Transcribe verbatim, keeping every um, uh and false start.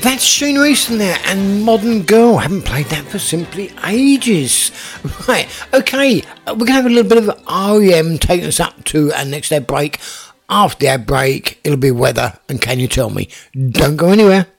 That's Shane Reeson there and Modern Girl. Haven't played that for simply ages. Right, okay, we're going to have a little bit of R E M taking us up to our next ad break. After the ad break, it'll be weather and Can You Tell Me? Don't go anywhere.